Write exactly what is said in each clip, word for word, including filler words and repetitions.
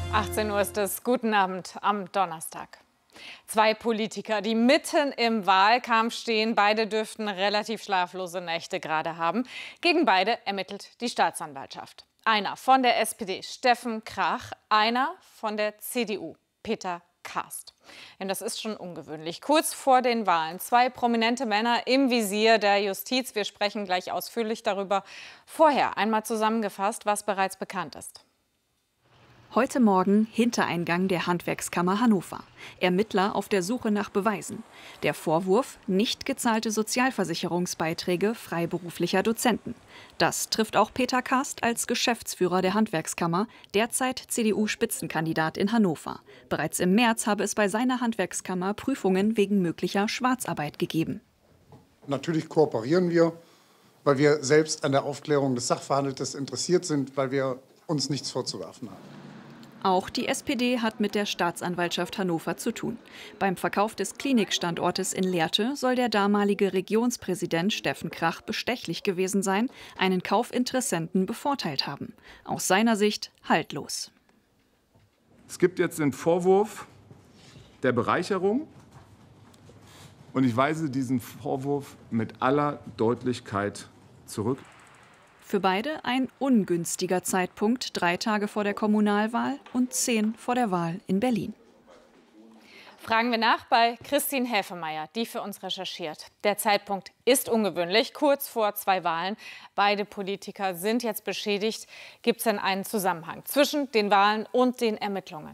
achtzehn Uhr ist es. Guten Abend am Donnerstag. Zwei Politiker, die mitten im Wahlkampf stehen, beide dürften relativ schlaflose Nächte gerade haben. Gegen beide ermittelt die Staatsanwaltschaft. Einer von der S P D, Steffen Krach, einer von der C D U, Peter Karst. Denn das ist schon ungewöhnlich. Kurz vor den Wahlen zwei prominente Männer im Visier der Justiz. Wir sprechen gleich ausführlich darüber. Vorher einmal zusammengefasst, was bereits bekannt ist. Heute Morgen Hintereingang der Handwerkskammer Hannover. Ermittler auf der Suche nach Beweisen. Der Vorwurf: nicht gezahlte Sozialversicherungsbeiträge freiberuflicher Dozenten. Das trifft auch Peter Karst als Geschäftsführer der Handwerkskammer, derzeit C D U-Spitzenkandidat in Hannover. Bereits im März habe es bei seiner Handwerkskammer Prüfungen wegen möglicher Schwarzarbeit gegeben. Natürlich kooperieren wir, weil wir selbst an der Aufklärung des Sachverhaltes interessiert sind, weil wir uns nichts vorzuwerfen haben. Auch die S P D hat mit der Staatsanwaltschaft Hannover zu tun. Beim Verkauf des Klinikstandortes in Lehrte soll der damalige Regionspräsident Steffen Krach bestechlich gewesen sein, einen Kaufinteressenten bevorteilt haben. Aus seiner Sicht haltlos. Es gibt jetzt den Vorwurf der Bereicherung. Und ich weise diesen Vorwurf mit aller Deutlichkeit zurück. Für beide ein ungünstiger Zeitpunkt, drei Tage vor der Kommunalwahl und zehn vor der Wahl in Berlin. Fragen wir nach bei Christine Häfemeyer, die für uns recherchiert. Der Zeitpunkt ist ungewöhnlich, kurz vor zwei Wahlen. Beide Politiker sind jetzt beschädigt. Gibt es denn einen Zusammenhang zwischen den Wahlen und den Ermittlungen?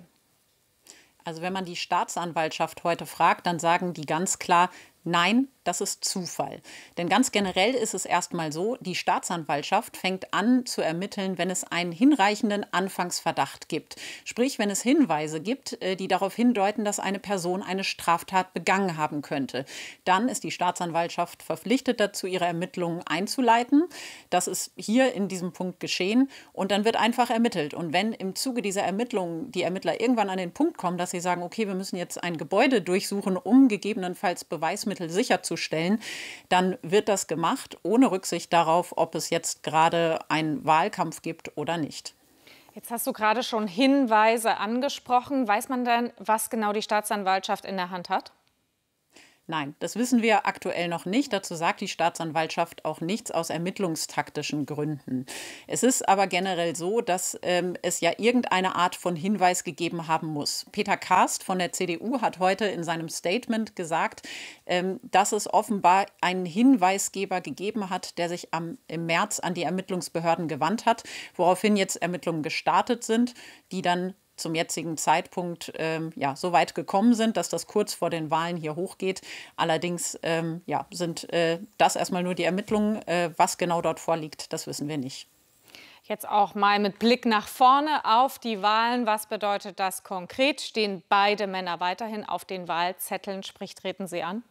Also wenn man die Staatsanwaltschaft heute fragt, dann sagen die ganz klar: Nein, das ist Zufall. Denn ganz generell ist es erstmal so, die Staatsanwaltschaft fängt an zu ermitteln, wenn es einen hinreichenden Anfangsverdacht gibt. Sprich, wenn es Hinweise gibt, die darauf hindeuten, dass eine Person eine Straftat begangen haben könnte. Dann ist die Staatsanwaltschaft verpflichtet dazu, ihre Ermittlungen einzuleiten. Das ist hier in diesem Punkt geschehen. Und dann wird einfach ermittelt. Und wenn im Zuge dieser Ermittlungen die Ermittler irgendwann an den Punkt kommen, dass sie sagen, okay, wir müssen jetzt ein Gebäude durchsuchen, um gegebenenfalls Beweismittel sicherzustellen, dann wird das gemacht, ohne Rücksicht darauf, ob es jetzt gerade einen Wahlkampf gibt oder nicht. Jetzt hast du gerade schon Hinweise angesprochen. Weiß man denn, was genau die Staatsanwaltschaft in der Hand hat? Nein, das wissen wir aktuell noch nicht. Dazu sagt die Staatsanwaltschaft auch nichts aus ermittlungstaktischen Gründen. Es ist aber generell so, dass ähm, es ja irgendeine Art von Hinweis gegeben haben muss. Peter Karst von der C D U hat heute in seinem Statement gesagt, ähm, dass es offenbar einen Hinweisgeber gegeben hat, der sich am, im März an die Ermittlungsbehörden gewandt hat, woraufhin jetzt Ermittlungen gestartet sind, die dann zum jetzigen Zeitpunkt ähm, ja, so weit gekommen sind, dass das kurz vor den Wahlen hier hochgeht. Allerdings ähm, ja, sind äh, das erstmal nur die Ermittlungen. Äh, was genau dort vorliegt, das wissen wir nicht. Jetzt auch mal mit Blick nach vorne auf die Wahlen. Was bedeutet das konkret? Stehen beide Männer weiterhin auf den Wahlzetteln, sprich treten sie an?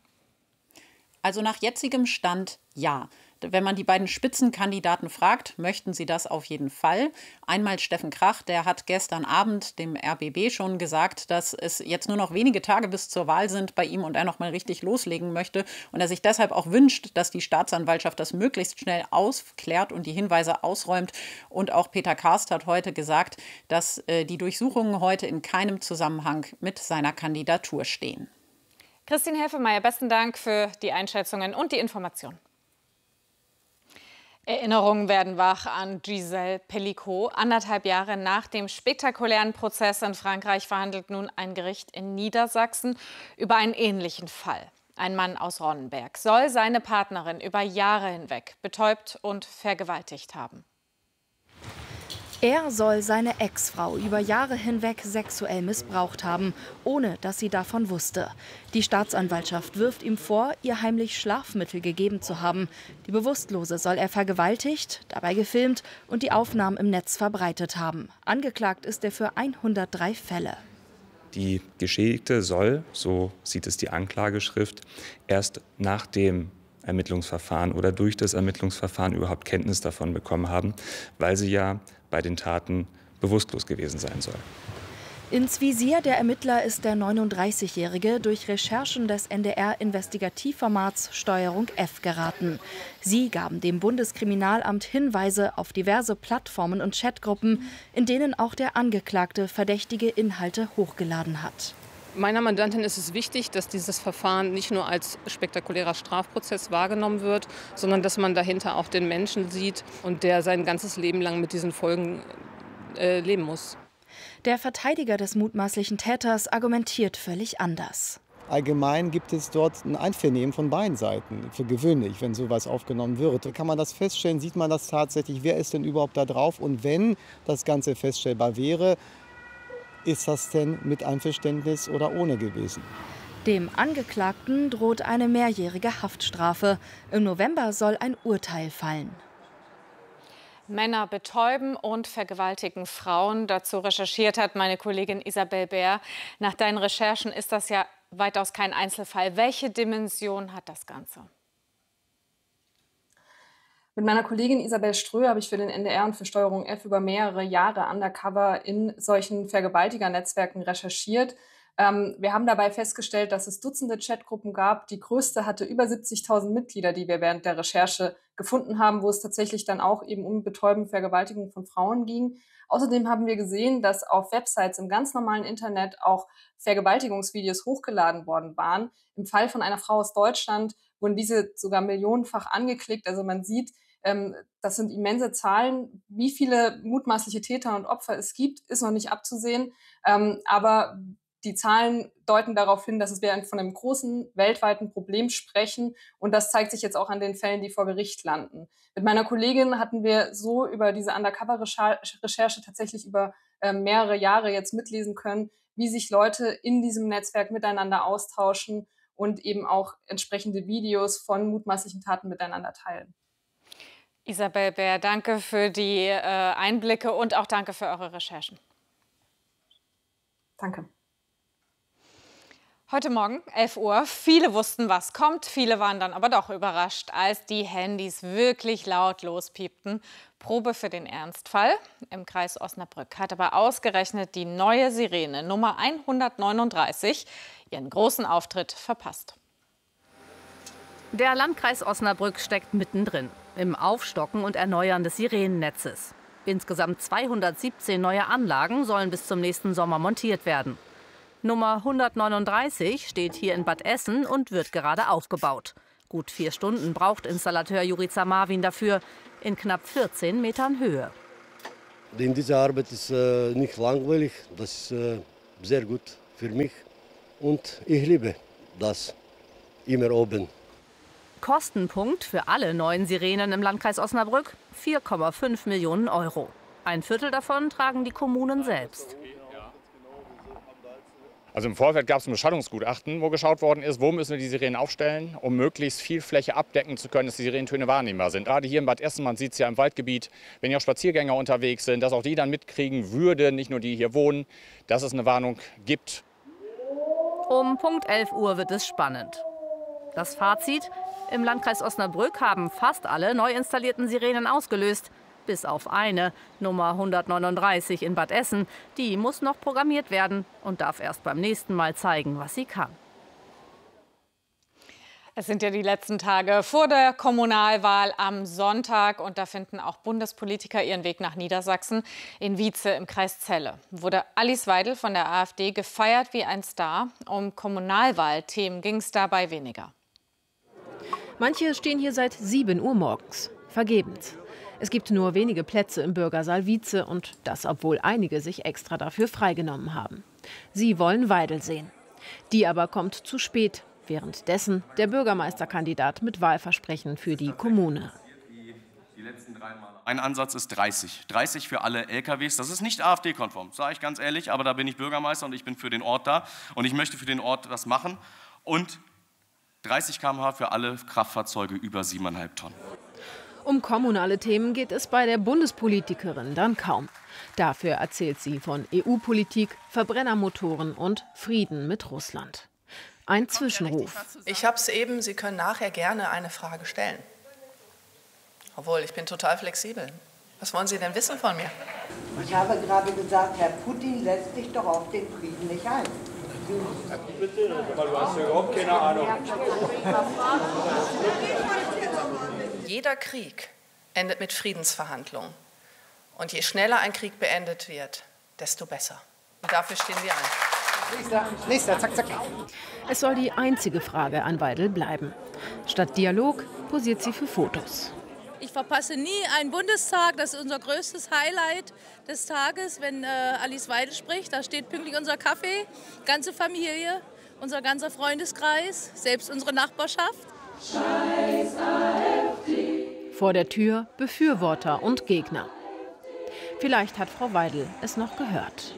Also nach jetzigem Stand ja. Wenn man die beiden Spitzenkandidaten fragt, möchten sie das auf jeden Fall. Einmal Steffen Krach, der hat gestern Abend dem R B B schon gesagt, dass es jetzt nur noch wenige Tage bis zur Wahl sind bei ihm und er noch mal richtig loslegen möchte und er sich deshalb auch wünscht, dass die Staatsanwaltschaft das möglichst schnell aufklärt und die Hinweise ausräumt. Und auch Peter Karst hat heute gesagt, dass äh, die Durchsuchungen heute in keinem Zusammenhang mit seiner Kandidatur stehen. Christine Häfemeyer, besten Dank für die Einschätzungen und die Informationen. Erinnerungen werden wach an Gisèle Pelicot. Anderthalb Jahre nach dem spektakulären Prozess in Frankreich verhandelt nun ein Gericht in Niedersachsen über einen ähnlichen Fall. Ein Mann aus Ronnenberg soll seine Partnerin über Jahre hinweg betäubt und vergewaltigt haben. Er soll seine Ex-Frau über Jahre hinweg sexuell missbraucht haben, ohne dass sie davon wusste. Die Staatsanwaltschaft wirft ihm vor, ihr heimlich Schlafmittel gegeben zu haben. Die Bewusstlose soll er vergewaltigt, dabei gefilmt und die Aufnahmen im Netz verbreitet haben. Angeklagt ist er für hundertdrei Fälle. Die Geschädigte soll, so sieht es die Anklageschrift, erst nach dem Ermittlungsverfahren oder durch das Ermittlungsverfahren überhaupt Kenntnis davon bekommen haben, weil sie ja bei den Taten bewusstlos gewesen sein soll. Ins Visier der Ermittler ist der neununddreißigjährige durch Recherchen des N D R-Investigativformats Steuerung F geraten. Sie gaben dem Bundeskriminalamt Hinweise auf diverse Plattformen und Chatgruppen, in denen auch der Angeklagte verdächtige Inhalte hochgeladen hat. Meiner Mandantin ist es wichtig, dass dieses Verfahren nicht nur als spektakulärer Strafprozess wahrgenommen wird, sondern dass man dahinter auch den Menschen sieht und der sein ganzes Leben lang mit diesen Folgen äh, leben muss. Der Verteidiger des mutmaßlichen Täters argumentiert völlig anders. Allgemein gibt es dort ein Einvernehmen von beiden Seiten. Für gewöhnlich, wenn sowas aufgenommen wird. Kann man das feststellen, sieht man das tatsächlich, wer ist denn überhaupt da drauf? Und wenn das Ganze feststellbar wäre, ist das denn mit Einverständnis oder ohne gewesen? Dem Angeklagten droht eine mehrjährige Haftstrafe. Im November soll ein Urteil fallen. Männer betäuben und vergewaltigen Frauen. Dazu recherchiert hat meine Kollegin Isabel Bär. Nach deinen Recherchen ist das ja weitaus kein Einzelfall. Welche Dimension hat das Ganze? Mit meiner Kollegin Isabel Ströh habe ich für den N D R und für Steuerung F über mehrere Jahre undercover in solchen Vergewaltigernetzwerken recherchiert. Ähm, wir haben dabei festgestellt, dass es Dutzende Chatgruppen gab. Die größte hatte über siebzigtausend Mitglieder, die wir während der Recherche gefunden haben, wo es tatsächlich dann auch eben um Betäuben, Vergewaltigung von Frauen ging. Außerdem haben wir gesehen, dass auf Websites im ganz normalen Internet auch Vergewaltigungsvideos hochgeladen worden waren. Im Fall von einer Frau aus Deutschland wurden diese sogar millionenfach angeklickt. Also man sieht, ähm, das sind immense Zahlen. Wie viele mutmaßliche Täter und Opfer es gibt, ist noch nicht abzusehen. Ähm, aber die Zahlen deuten darauf hin, dass wir von einem großen weltweiten Problem sprechen. Und das zeigt sich jetzt auch an den Fällen, die vor Gericht landen. Mit meiner Kollegin hatten wir so über diese Undercover-Recherche tatsächlich über äh, mehrere Jahre jetzt mitlesen können, wie sich Leute in diesem Netzwerk miteinander austauschen und eben auch entsprechende Videos von mutmaßlichen Taten miteinander teilen. Isabel Bär, danke für die äh, Einblicke und auch danke für eure Recherchen. Danke. Heute Morgen, elf Uhr. Viele wussten, was kommt. Viele waren dann aber doch überrascht, als die Handys wirklich laut lospiepten. Probe für den Ernstfall. Im Kreis Osnabrück hat aber ausgerechnet die neue Sirene Nummer hundertneununddreißig ihren großen Auftritt verpasst. Der Landkreis Osnabrück steckt mittendrin im Aufstocken und Erneuern des Sirenennetzes. Insgesamt zweihundertsiebzehn neue Anlagen sollen bis zum nächsten Sommer montiert werden. Nummer hundertneununddreißig steht hier in Bad Essen und wird gerade aufgebaut. Gut vier Stunden braucht Installateur Jurica Marvin dafür, in knapp vierzehn Metern Höhe. Denn diese Arbeit ist äh, nicht langweilig, das ist äh, sehr gut für mich und ich liebe das, immer oben. Kostenpunkt für alle neuen Sirenen im Landkreis Osnabrück vier Komma fünf Millionen Euro. Ein Viertel davon tragen die Kommunen selbst. Also im Vorfeld gab es ein Beschallungsgutachten, wo geschaut worden ist, wo müssen wir die Sirenen aufstellen, um möglichst viel Fläche abdecken zu können, dass die Sirenentöne wahrnehmbar sind. Gerade hier in Bad Essen, man sieht es ja im Waldgebiet, wenn hier auch Spaziergänger unterwegs sind, dass auch die dann mitkriegen würden, nicht nur die hier wohnen, dass es eine Warnung gibt. Um Punkt elf Uhr wird es spannend. Das Fazit: Im Landkreis Osnabrück haben fast alle neu installierten Sirenen ausgelöst. Bis auf eine, Nummer hundertneununddreißig in Bad Essen. Die muss noch programmiert werden und darf erst beim nächsten Mal zeigen, was sie kann. Es sind ja die letzten Tage vor der Kommunalwahl am Sonntag. Und da finden auch Bundespolitiker ihren Weg nach Niedersachsen. In Wietze im Kreis Celle wurde Alice Weidel von der AfD gefeiert wie ein Star. Um Kommunalwahlthemen ging es dabei weniger. Manche stehen hier seit sieben Uhr morgens. Vergebens. Es gibt nur wenige Plätze im Bürgersaal Wietze und das, obwohl einige sich extra dafür freigenommen haben. Sie wollen Weidel sehen. Die aber kommt zu spät. Währenddessen der Bürgermeisterkandidat mit Wahlversprechen für die Kommune. Mein Ansatz ist dreißig. dreißig für alle L K Ws. Das ist nicht AfD-konform, sage ich ganz ehrlich. Aber da bin ich Bürgermeister und ich bin für den Ort da. Und ich möchte für den Ort was machen. Und dreißig Kilometer pro Stunde für alle Kraftfahrzeuge über siebeneinhalb Tonnen. Um kommunale Themen geht es bei der Bundespolitikerin dann kaum. Dafür erzählt sie von E U-Politik, Verbrennermotoren und Frieden mit Russland. Ein Zwischenruf. Ich habe es eben, Sie können nachher gerne eine Frage stellen. Obwohl, ich bin total flexibel. Was wollen Sie denn wissen von mir? Ich habe gerade gesagt, Herr Putin lässt sich doch auf den Frieden nicht ein. Bitte, aber du hast ja überhaupt keine Ahnung. Jeder Krieg endet mit Friedensverhandlungen. Und je schneller ein Krieg beendet wird, desto besser. Und dafür stehen wir ein. Nächster, nächster, zack, zack. Es soll die einzige Frage an Weidel bleiben. Statt Dialog posiert sie für Fotos. Ich verpasse nie einen Bundestag. Das ist unser größtes Highlight des Tages, wenn äh, Alice Weidel spricht. Da steht pünktlich unser Kaffee, ganze Familie, unser ganzer Freundeskreis, selbst unsere Nachbarschaft. Scheiß A F D. Vor der Tür Befürworter und Gegner. Vielleicht hat Frau Weidel es noch gehört.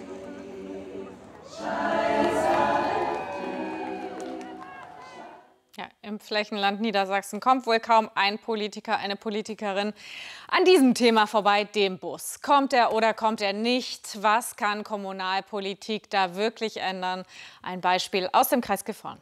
Ja, im Flächenland Niedersachsen kommt wohl kaum ein Politiker, eine Politikerin an diesem Thema vorbei, dem Bus. Kommt er oder kommt er nicht? Was kann Kommunalpolitik da wirklich ändern? Ein Beispiel aus dem Kreis Gifhorn.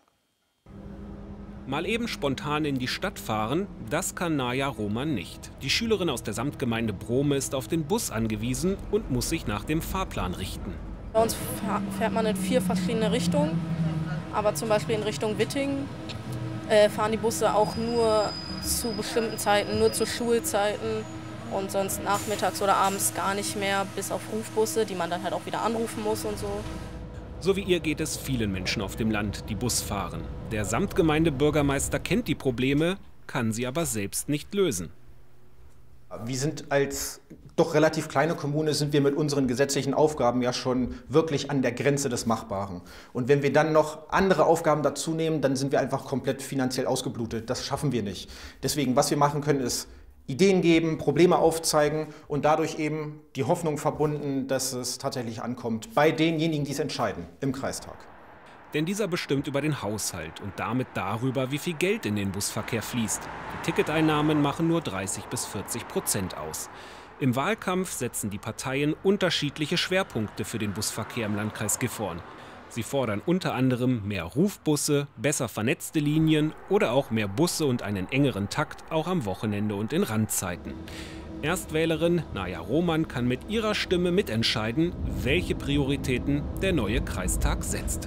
Mal eben spontan in die Stadt fahren, das kann Naja Roman nicht. Die Schülerin aus der Samtgemeinde Brome ist auf den Bus angewiesen und muss sich nach dem Fahrplan richten. Bei uns fährt man in vier verschiedene Richtungen, aber zum Beispiel in Richtung Wittingen äh, fahren die Busse auch nur zu bestimmten Zeiten, nur zu Schulzeiten und sonst nachmittags oder abends gar nicht mehr, bis auf Rufbusse, die man dann halt auch wieder anrufen muss und so. So wie ihr geht es vielen Menschen auf dem Land, die Bus fahren. Der Samtgemeindebürgermeister kennt die Probleme, kann sie aber selbst nicht lösen. Wir sind als doch relativ kleine Kommune, sind wir mit unseren gesetzlichen Aufgaben ja schon wirklich an der Grenze des Machbaren. Und wenn wir dann noch andere Aufgaben dazu nehmen, dann sind wir einfach komplett finanziell ausgeblutet. Das schaffen wir nicht. Deswegen, was wir machen können, ist Ideen geben, Probleme aufzeigen und dadurch eben die Hoffnung verbunden, dass es tatsächlich ankommt bei denjenigen, die es entscheiden, im Kreistag. Denn dieser bestimmt über den Haushalt und damit darüber, wie viel Geld in den Busverkehr fließt. Die Ticketeinnahmen machen nur dreißig bis vierzig Prozent aus. Im Wahlkampf setzen die Parteien unterschiedliche Schwerpunkte für den Busverkehr im Landkreis Gifhorn. Sie fordern unter anderem mehr Rufbusse, besser vernetzte Linien oder auch mehr Busse und einen engeren Takt, auch am Wochenende und in Randzeiten. Erstwählerin Naja Roman kann mit ihrer Stimme mitentscheiden, welche Prioritäten der neue Kreistag setzt.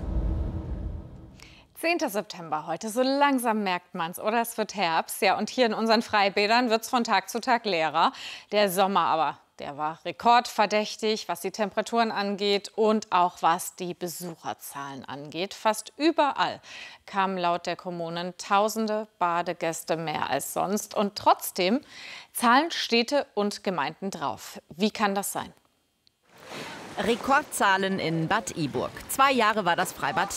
zehnter September heute, so langsam merkt man es, oder? Es wird Herbst, ja, und hier in unseren Freibädern wird es von Tag zu Tag leerer. Der Sommer aber, der war rekordverdächtig, was die Temperaturen angeht und auch was die Besucherzahlen angeht. Fast überall kamen laut der Kommunen tausende Badegäste mehr als sonst. Und trotzdem zahlen Städte und Gemeinden drauf. Wie kann das sein? Rekordzahlen in Bad Iburg. Zwei Jahre war das Freibad